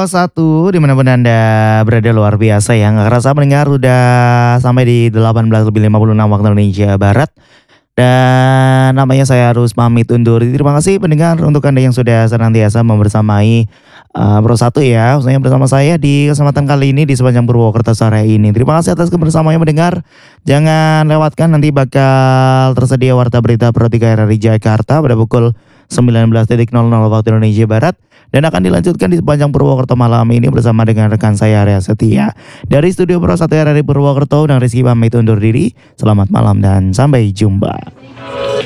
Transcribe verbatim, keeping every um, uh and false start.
Pro satu dimanapun Anda berada luar biasa ya, nggak kerasa mendengar udah sampai di delapan belas lebih lima puluh enam waktu Indonesia Barat. Dan namanya saya harus pamit undur diri. Terima kasih pendengar untuk Anda yang sudah senantiasa membersamai uh, Pro satu ya, khususnya bersama saya di kesempatan kali ini di sepanjang Purwokerto sore ini. Terima kasih atas kebersamaannya mendengar. Jangan lewatkan nanti bakal tersedia warta berita Pro tiga R R I Jakarta pada pukul sembilan belas nol nol waktu Indonesia Barat dan akan dilanjutkan di sepanjang Purwokerto malam ini bersama dengan rekan saya Arya Setia. Dari studio Pro satu R R I Purwokerto dan Rizky pamit undur diri. Selamat malam dan sampai jumpa.